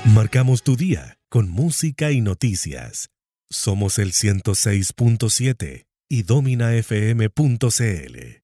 Marcamos tu día con música y noticias. Somos el 106.7 y dominafm.cl.